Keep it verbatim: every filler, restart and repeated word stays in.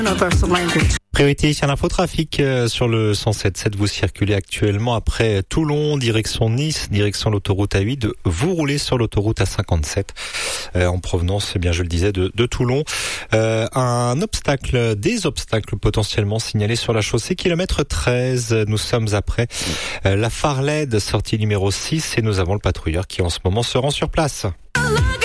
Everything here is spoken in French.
Priorité ici à l'infotrafic euh, sur le cent sept sept. Vous circulez actuellement après Toulon, direction Nice, direction l'autoroute A huit. Vous roulez sur l'autoroute A cinquante-sept euh, en provenance, eh bien je le disais, de, de Toulon. Euh, un obstacle, des obstacles potentiellement signalés sur la chaussée kilomètre treize. Nous sommes après euh, la phare L E D, sortie numéro six, et nous avons le patrouilleur qui en ce moment se rend sur place.